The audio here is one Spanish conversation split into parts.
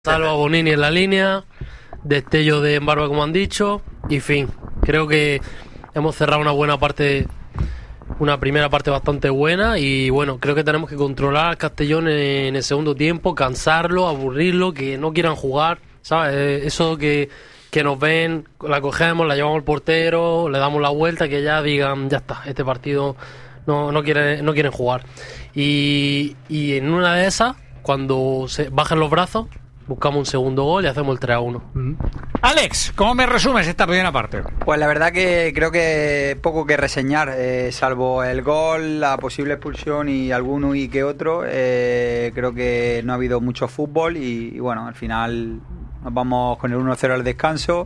Salva Bonini en la línea, destello de Embarba como han dicho, y fin, creo que hemos cerrado una primera parte bastante buena y bueno, creo que tenemos que controlar al Castellón en el segundo tiempo, cansarlo, aburrirlo, que no quieran jugar, ¿sabes? Eso que nos ven, la cogemos, la llevamos al portero, le damos la vuelta, que ya digan, ya está, este partido no quieren jugar. Y en una de esas, cuando se bajan los brazos, buscamos un segundo gol y hacemos el 3-1. Alex, ¿cómo me resumes esta primera parte? Pues la verdad que creo que poco que reseñar, salvo el gol, la posible expulsión y alguno y que otro. Creo que no ha habido mucho fútbol y bueno, al final nos vamos con el 1-0 al descanso.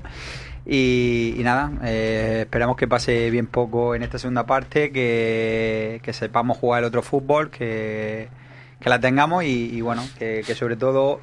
Y nada, esperamos que pase bien poco en esta segunda parte, que sepamos jugar el otro fútbol, que la tengamos y bueno, que sobre todo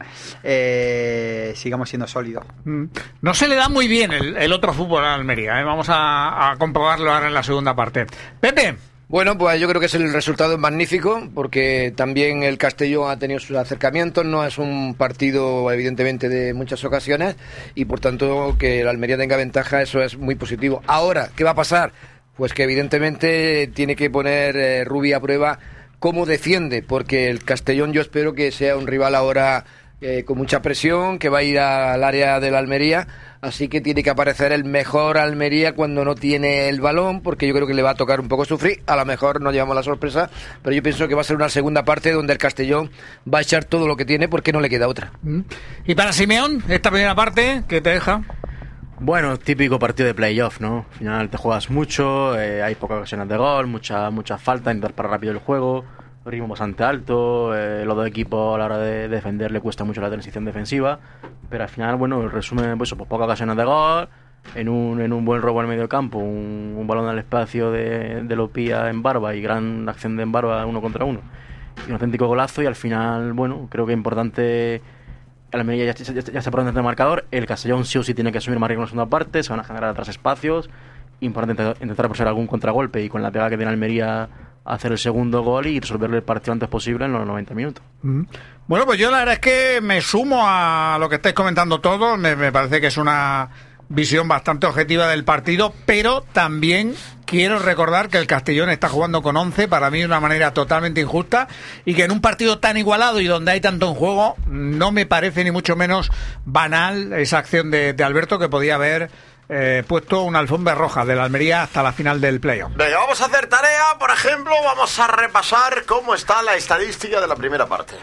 sigamos siendo sólidos. No se le da muy bien el otro fútbol a Almería, ¿eh? Vamos a comprobarlo ahora en la segunda parte. Pepe. Bueno, pues yo creo que el resultado es magnífico, porque también el Castellón ha tenido sus acercamientos, no es un partido evidentemente de muchas ocasiones y por tanto que el Almería tenga ventaja, eso es muy positivo. Ahora, ¿qué va a pasar? Pues que evidentemente tiene que poner Rubi a prueba cómo defiende, porque el Castellón yo espero que sea un rival ahora con mucha presión, que va a ir al área de la Almería, así que tiene que aparecer el mejor Almería cuando no tiene el balón, porque yo creo que le va a tocar un poco sufrir, a lo mejor nos llevamos la sorpresa, pero yo pienso que va a ser una segunda parte donde el Castellón va a echar todo lo que tiene porque no le queda otra. Y para Simeón, esta primera parte, ¿qué te deja? Bueno, típico partido de playoff, ¿no? Al final te juegas mucho, hay pocas ocasiones de gol, mucha falta, intentar parar rápido el juego, ritmo bastante alto, los dos equipos a la hora de defender le cuesta mucho la transición defensiva, pero al final, bueno, el resumen, pues pocas ocasiones de gol, en un buen robo al medio campo, un balón al espacio de Lopía en Barba y gran acción de Barba 1 contra 1, y un auténtico golazo, y al final, bueno, creo que es importante. El Almería ya se pone dentro del marcador. El Castellón sí o sí tiene que asumir más riesgo en la segunda parte. Se van a generar atrás espacios. Importante intentar posar algún contragolpe y con la pegada que tiene Almería hacer el segundo gol y resolverle el partido antes posible en los 90 minutos. Bueno, pues yo la verdad es que me sumo a lo que estáis comentando todos. Me parece que es una visión bastante objetiva del partido, pero también quiero recordar que el Castellón está jugando con 11, para mí de una manera totalmente injusta, y que en un partido tan igualado y donde hay tanto en juego, no me parece ni mucho menos banal esa acción de Alberto, que podía haber puesto una alfombra roja de la Almería hasta la final del playoff. Venga, vamos a hacer tarea, por ejemplo, vamos a repasar cómo está la estadística de la primera parte.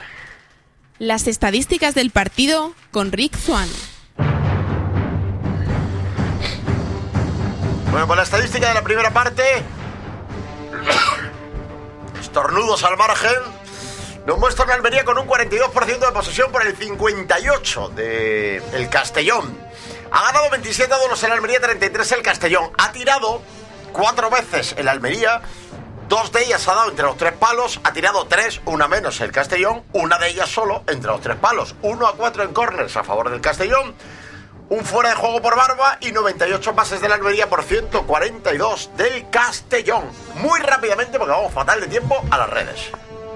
Las estadísticas del partido con Rick Swan. Bueno, pues la estadística de la primera parte, estornudos al margen, nos muestra una Almería con un 42% de posesión por el 58% del Castellón. Ha ganado 27 duelos el Almería, 33 el Castellón. Ha tirado 4 veces el Almería, 2 de ellas ha dado entre los 3 palos, ha tirado 3, una menos el Castellón, una de ellas solo entre los 3 palos, 1-4 en córners a favor del Castellón. Un fuera de juego por Barba y 98 pases de la Almería por 142 del Castellón. Muy rápidamente, porque vamos fatal de tiempo, a las redes.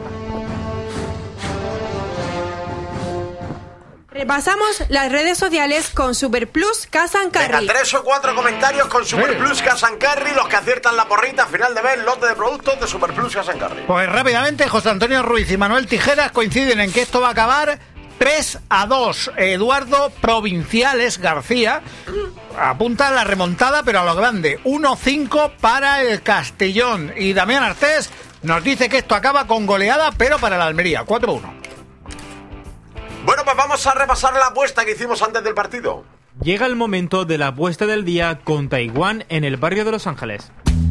Repasamos las redes sociales con Superplus Cash and Carry. Venga, 3 o 4 comentarios con Superplus Cash and Carry, los que aciertan la porrita final de ver lote de productos de Superplus Cash and Carry. Pues rápidamente, José Antonio Ruiz y Manuel Tijeras coinciden en que esto va a acabar 3-2. Eduardo Provinciales García apunta a la remontada, pero a lo grande. 1-5 para el Castellón. Y Damián Artés nos dice que esto acaba con goleada, pero para la Almería. 4-1. Bueno, pues vamos a repasar la apuesta que hicimos antes del partido. Llega el momento de la apuesta del día con Taiwán en el barrio de Los Ángeles.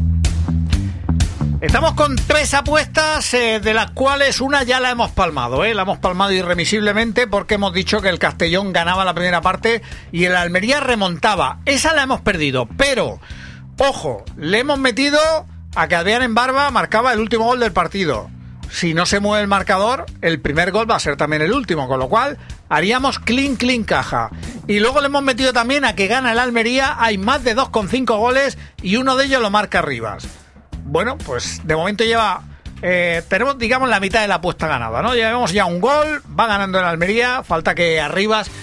Estamos con 3 apuestas, de las cuales una ya la hemos palmado, la hemos palmado irremisiblemente porque hemos dicho que el Castellón ganaba la primera parte y el Almería remontaba. Esa la hemos perdido, pero, ojo, le hemos metido a que Adrián en Barba marcaba el último gol del partido. Si no se mueve el marcador, el primer gol va a ser también el último, con lo cual haríamos clean caja. Y luego le hemos metido también a que gana el Almería, hay más de 2,5 goles y uno de ellos lo marca Rivas. Bueno, pues de momento lleva tenemos, digamos, la mitad de la apuesta ganada, ¿no? Llevamos ya un gol, va ganando el Almería, falta que Arribas